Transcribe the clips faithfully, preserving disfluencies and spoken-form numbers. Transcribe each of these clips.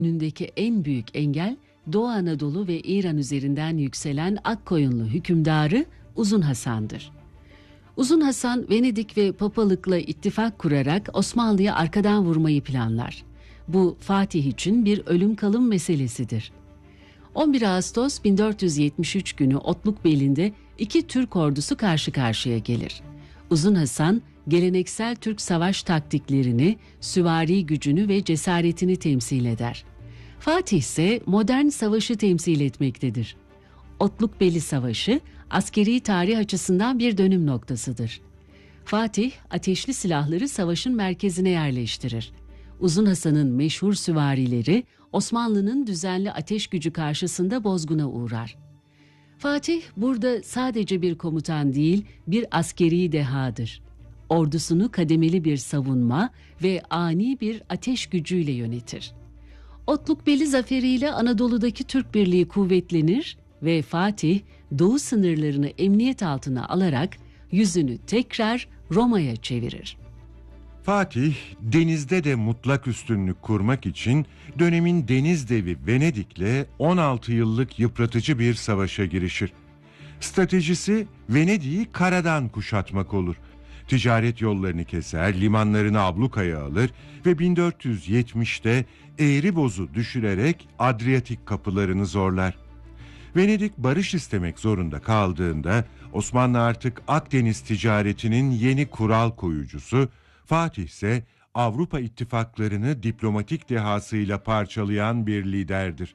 önündeki en büyük engel Doğu Anadolu ve İran üzerinden yükselen Akkoyunlu hükümdarı Uzun Hasan'dır. Uzun Hasan, Venedik ve Papalık'la ittifak kurarak Osmanlı'ya arkadan vurmayı planlar. Bu Fatih için bir ölüm kalım meselesidir. on bir Ağustos bin dört yüz yetmiş üç günü Otlukbeli'nde iki Türk ordusu karşı karşıya gelir. Uzun Hasan, geleneksel Türk savaş taktiklerini, süvari gücünü ve cesaretini temsil eder. Fatih ise modern savaşı temsil etmektedir. Otlukbeli Savaşı, askeri tarih açısından bir dönüm noktasıdır. Fatih, ateşli silahları savaşın merkezine yerleştirir. Uzun Hasan'ın meşhur süvarileri, Osmanlı'nın düzenli ateş gücü karşısında bozguna uğrar. Fatih, burada sadece bir komutan değil, bir askeri dehadır. Ordusunu kademeli bir savunma ve ani bir ateş gücüyle yönetir. Otlukbeli zaferiyle Anadolu'daki Türk Birliği kuvvetlenir ve Fatih, doğu sınırlarını emniyet altına alarak yüzünü tekrar Roma'ya çevirir. Fatih, denizde de mutlak üstünlük kurmak için dönemin deniz devi Venedik'le on altı yıllık yıpratıcı bir savaşa girişir. Stratejisi Venedik'i karadan kuşatmak olur. Ticaret yollarını keser, limanlarını ablukaya alır ve bin dört yüz yetmişte Eğribozu düşürerek Adriyatik kapılarını zorlar. Venedik barış istemek zorunda kaldığında Osmanlı artık Akdeniz ticaretinin yeni kural koyucusu, Fatih ise Avrupa ittifaklarını diplomatik dehasıyla parçalayan bir liderdir.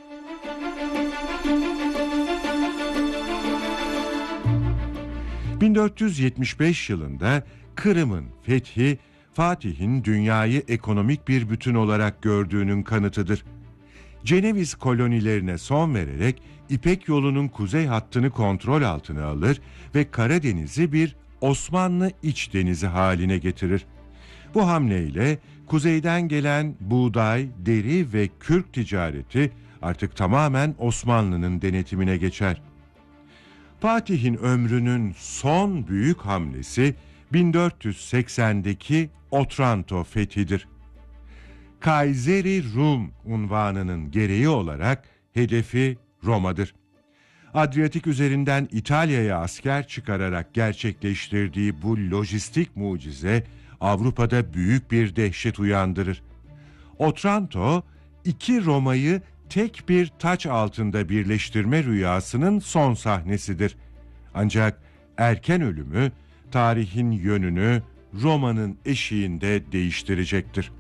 bin dört yüz yetmiş beş yılında Kırım'ın fethi, Fatih'in dünyayı ekonomik bir bütün olarak gördüğünün kanıtıdır. Ceneviz kolonilerine son vererek İpek yolunun kuzey hattını kontrol altına alır ve Karadeniz'i bir Osmanlı iç denizi haline getirir. Bu hamleyle kuzeyden gelen buğday, deri ve kürk ticareti artık tamamen Osmanlı'nın denetimine geçer. Fatih'in ömrünün son büyük hamlesi bin dört yüz seksendeki Otranto fethidir. Kayseri Rum unvanının gereği olarak hedefi Roma'dır. Adriyatik üzerinden İtalya'ya asker çıkararak gerçekleştirdiği bu lojistik mucize Avrupa'da büyük bir dehşet uyandırır. Otranto, iki Roma'yı tek bir taç altında birleştirme rüyasının son sahnesidir. Ancak erken ölümü tarihin yönünü Roma'nın eşiğinde değiştirecektir.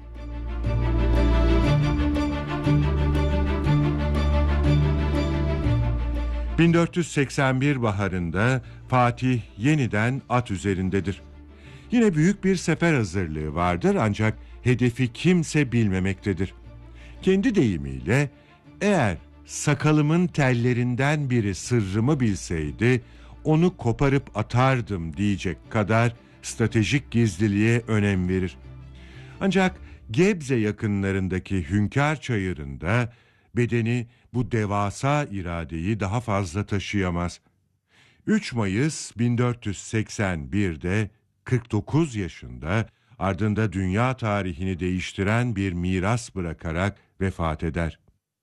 bin dört yüz seksen bir baharında Fatih yeniden at üzerindedir. Yine büyük bir sefer hazırlığı vardır ancak hedefi kimse bilmemektedir. Kendi deyimiyle, eğer sakalımın tellerinden biri sırrımı bilseydi onu koparıp atardım diyecek kadar stratejik gizliliğe önem verir. Ancak Gebze yakınlarındaki Hünkar Çayırı'nda bedeni bu devasa iradeyi daha fazla taşıyamaz. üç Mayıs bin dört yüz seksen birde kırk dokuz yaşında ardında dünya tarihini değiştiren bir miras bırakarak vefat eder.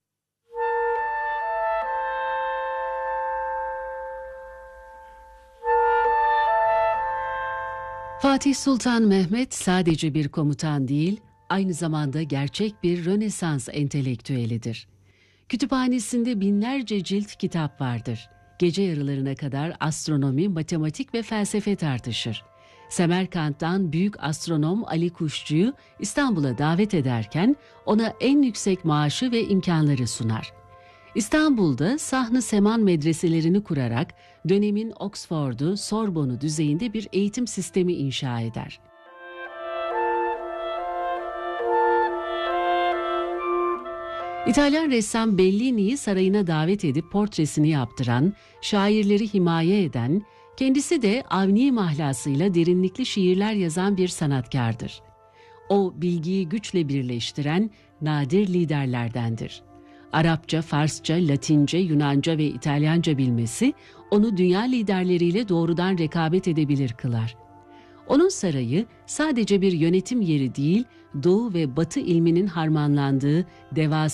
Fatih Sultan Mehmet sadece bir komutan değil, aynı zamanda gerçek bir Rönesans entelektüelidir. Kütüphanesinde binlerce cilt kitap vardır. Gece yarılarına kadar astronomi, matematik ve felsefe tartışır. Semerkant'tan büyük astronom Ali Kuşçu'yu İstanbul'a davet ederken ona en yüksek maaşı ve imkanları sunar. İstanbul'da Sahn-ı Seman medreselerini kurarak dönemin Oxford'u, Sorbonne'u düzeyinde bir eğitim sistemi inşa eder. İtalyan ressam Bellini'yi sarayına davet edip portresini yaptıran, şairleri himaye eden, kendisi de avni mahlasıyla derinlikli şiirler yazan bir sanatkardır. O, bilgiyi güçle birleştiren nadir liderlerdendir. Arapça, Farsça, Latince, Yunanca ve İtalyanca bilmesi, onu dünya liderleriyle doğrudan rekabet edebilir kılar. Onun sarayı sadece bir yönetim yeri değil, Doğu ve Batı ilminin harmanlandığı devasa